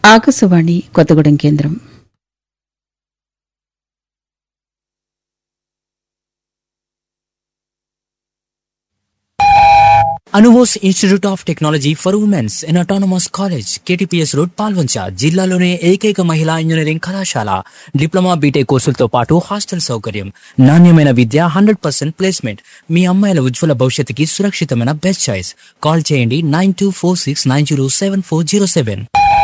ఆకాశవాణి కొత్తగూడెం కేంద్రం. Anubose institute of technology for women's in autonomous college, KTPS road, Palvancha. జిల్లాలోనే ఏకైక మహిళా ఇంజనీరింగ్ కళాశాల. డిప్లొమా, బీటెక్ కోర్సులతో పాటు హాస్టల్ సౌకర్యం, నాణ్యమైన విద్య, 100% ప్లేస్మెంట్. మీ అమ్మాయిల ఉజ్వల భవిష్యత్తుకి సురక్షితమైన బెస్ట్ చాయిస్. కాల్ చేయండి 9246907407.